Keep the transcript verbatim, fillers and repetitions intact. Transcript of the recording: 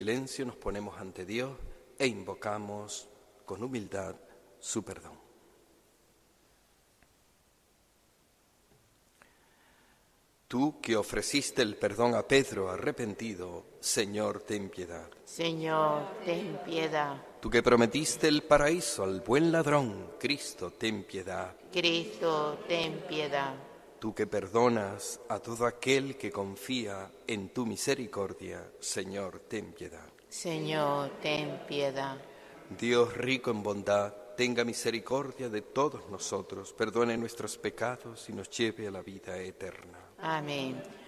silencio nos ponemos ante Dios e invocamos con humildad su perdón. Tú que ofreciste el perdón a Pedro arrepentido, Señor, ten piedad. Señor, ten piedad. Tú que prometiste el paraíso al buen ladrón, Cristo, ten piedad. Cristo, ten piedad. Tú que perdonas a todo aquel que confía en tu misericordia, Señor, ten piedad. Señor, ten piedad. Dios rico en bondad, tenga misericordia de todos nosotros, perdone nuestros pecados y nos lleve a la vida eterna. Amén.